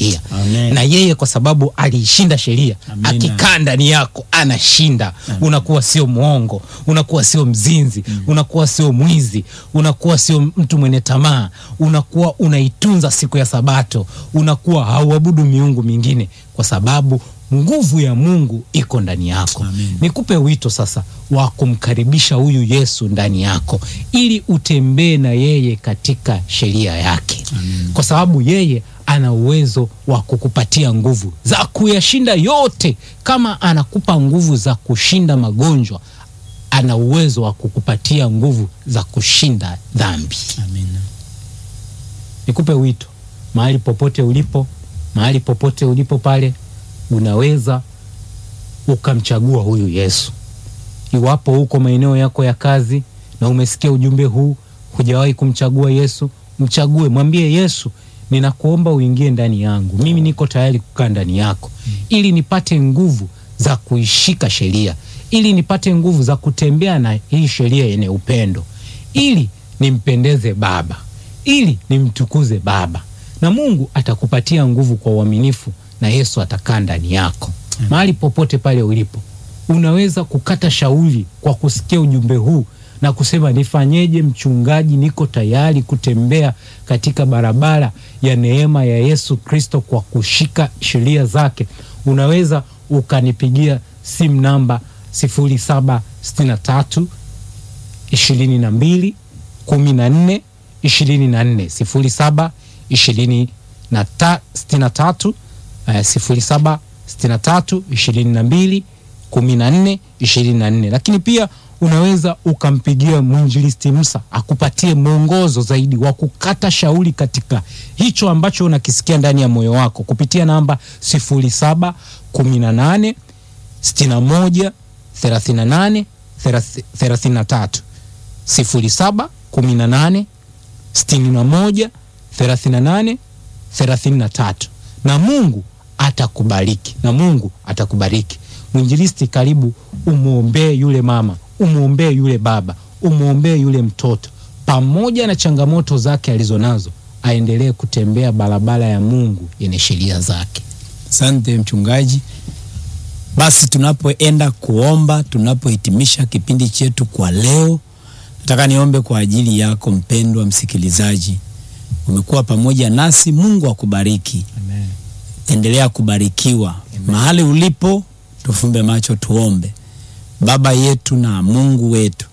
sheria. Amen. Na yeye kwa sababu aliishinda sheria, akikaa ndani yako anashinda. Unakuwa sio muongo, unakuwa sio mzinzi, unakuwa sio mwizi, unakuwa sio mtu mwenye tamaa, unakuwa unaitunza siku ya Sabato, unakuwa hauabudu miungu mingine kwa sababu nguvu ya Mungu iko ndani yako. Amen. Nikupe wito sasa wa kumkaribisha huyu Yesu ndani yako ili utembee na yeye katika sheria yake. Amen. Kwa sababu yeye ana uwezo wa kukupatia nguvu za kuyashinda yote. Kama anakupa nguvu za kushinda magonjwa, ana uwezo wa kukupatia nguvu za kushinda dhambi. Amen. Nikupe wito, mahali popote ulipo pale, unaweza ukamchagua huyu Yesu. Iwapo uko maeneo yako ya kazi na umesikia ujumbe huu, hujawahi kumchagua Yesu, mchague. Mwambie Yesu, ninakuomba uingie ndani yangu. Mimi niko tayari kukaa ndani yako ili nipate nguvu za kuishika sheria, ili nipate nguvu za kutembea na hii sheria yenye upendo, ili nimpendeze Baba, ili nimtukuze Baba. Na Mungu atakupatia nguvu kwa uaminifu, na Yesu atakaa ndani yako. Mahali popote pale ulipo, unaweza kukata shauri kwa kusikia ujumbe huu na kusema, nifanyeje mchungaji? Niko tayari kutembea katika barabara ya neema ya Yesu Kristo kwa kushika sheria zake. Unaweza ukanipigia simu namba 0763 22 14 24 0763 22 14 24. Lakini pia unaweza ukampigia mwinjilisti Musa akupatie mwongozo zaidi wa kukata shauri katika hicho ambacho unakisikia ndani ya moyo wako kupitia namba 0718 61 38 33 0718 61 38 33. Na Mungu atakubariki. Mwinjilisti, karibu umuombee yule mama, umuombee yule baba, umuombee yule mtoto, pamoja na changamoto zake alizonazo, aendelee kutembea barabara ya Mungu yenye sheria zake. Asante mchungaji. Basi tunapoenda kuomba, tunapohitimisha kipindi chetu kwa leo, nataka niombe kwa ajili yako mpendwa msikilizaji. Umekuwa pamoja nasi, Mungu akubariki. Amen. Endelea kubarikiwa. Amen. Mahali ulipo, tufumbe macho tuombe. Baba yetu na Mungu wetu,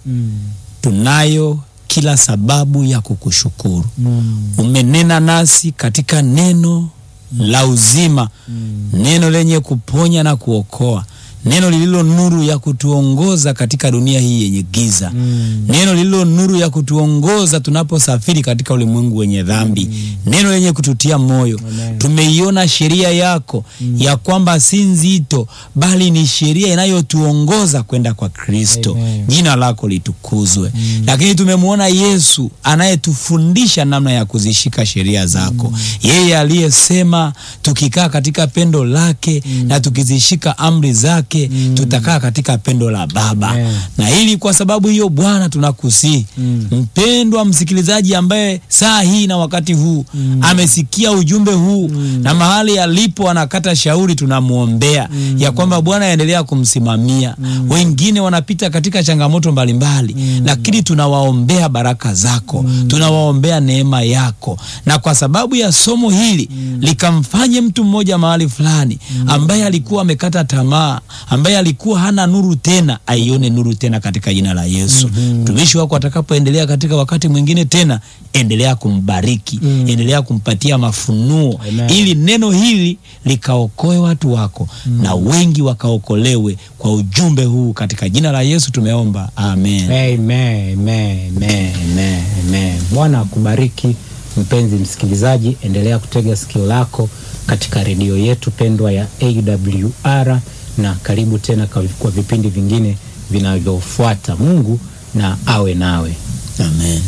tunayo kila sababu ya kukushukuru. Umenena nasi katika neno la uzima, neno lenye kuponya na kuokoa, neno lililo nuru ya kutuongoza katika dunia hii yenye giza, neno lililo nuru ya kutuongoza tunaposafiri katika ulimwengu wenye dhambi, neno lenye kututia moyo. Amen. Tumeiona sheria yako ya kwamba si nzito, bali ni sheria inayotuongoza kwenda kwa Kristo. Amen. Jina lako litukuzwe. Lakini tumemwona Yesu anayetufundisha namna ya kuzishika sheria zako. Yeye aliyesema tukikaa katika pendo lake na tukizishika amri zake, tutakaa katika pendo la Baba. Amen. Na ili kwa sababu hiyo Bwana tunakusihi, mpendwa msikilizaji ambaye saa hii na wakati huu amesikia ujumbe huu na mahali alipo anakata shauri, tunamuombea ya kwamba Bwana aendelea kumsimamia. Wengine wanapita katika changamoto mbalimbali, lakini tunawaombea baraka zako, tunawaombea neema yako. Na kwa sababu ya somo hili likamfanye mtu mmoja mahali fulani ambaye alikuwa amekata tamaa, ambaye alikuwa hana nuru tena, aione nuru tena katika jina la Yesu. Mtumishi wako atakapoendelea katika wakati mwingine tena, endelea kumbariki, endelea kumpatia mafunuo. Amen. Ili neno hili likaokoe watu wako na wengi wakaokolewe kwa ujumbe huu, katika jina la Yesu tumeomba, amen. Amen, amen, amen, amen, amen. Bwana akubariki mpenzi msikilizaji, endelea kutega sikio lako katika redio yetu pendwa ya AWR, na karibu tena kwa vipindi vingine vinavyofuata. Mungu na awe nawe. Amen.